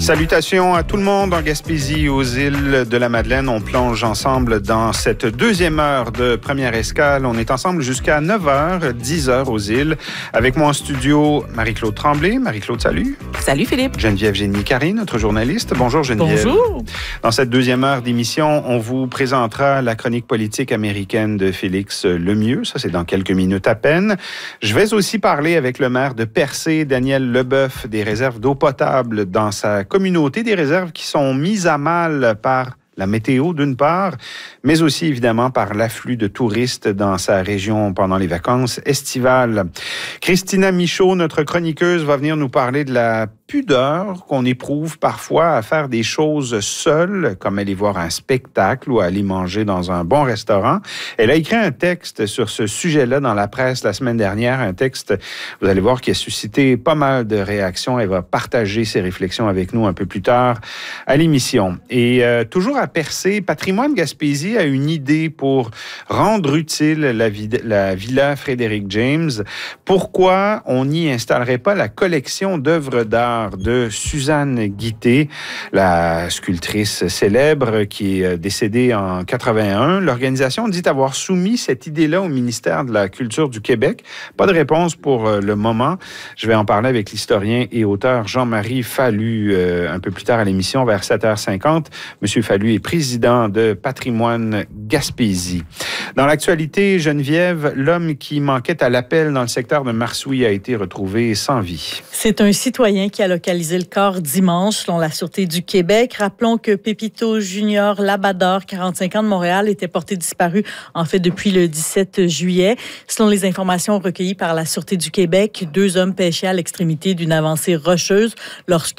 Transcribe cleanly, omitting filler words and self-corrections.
Salutations à tout le monde en Gaspésie, aux îles de la Madeleine. On plonge ensemble dans cette deuxième heure de première escale. On est ensemble jusqu'à 9h, 10h aux îles. Avec moi en studio, Marie-Claude Tremblay. Marie-Claude, salut. Salut Philippe. Geneviève Génie-Carré, notre journaliste. Bonjour Geneviève. Bonjour. Dans cette deuxième heure d'émission, on vous présentera la chronique politique américaine de Félix Lemieux. Ça, c'est dans quelques minutes à peine. Je vais aussi parler avec le maire de Percé, Daniel Leboeuf, des réserves d'eau potable dans sa communauté, des réserves qui sont mises à mal par la météo d'une part, mais aussi évidemment par l'afflux de touristes dans sa région pendant les vacances estivales. Christina Michaud, notre chroniqueuse, va venir nous parler de la pudeur qu'on éprouve parfois à faire des choses seule, comme aller voir un spectacle ou aller manger dans un bon restaurant. Elle a écrit un texte sur ce sujet-là dans la presse la semaine dernière, un texte, vous allez voir, qui a suscité pas mal de réactions. Elle va partager ses réflexions avec nous un peu plus tard à l'émission. Et toujours à Percé, Patrimoine Gaspésie a une idée pour rendre utile la villa Frédéric James. Pourquoi on n'y installerait pas la collection d'œuvres d'art de Suzanne Guité, la sculptrice célèbre qui est décédée en 81. L'organisation dit avoir soumis cette idée-là au ministère de la Culture du Québec. Pas de réponse pour le moment. Je vais en parler avec l'historien et auteur Jean-Marie Fallu un peu plus tard à l'émission, vers 7h50. Monsieur Fallu est président de Patrimoine Gaspésie. Dans l'actualité, Geneviève, l'homme qui manquait à l'appel dans le secteur de Marsouilles a été retrouvé sans vie. C'est un citoyen qui a localisé le corps dimanche, selon la Sûreté du Québec. Rappelons que Pépito Junior Labador, 45 ans de Montréal, était porté disparu, en fait, depuis le 17 juillet. Selon les informations recueillies par la Sûreté du Québec, 2 hommes pêchaient à l'extrémité d'une avancée rocheuse lorsque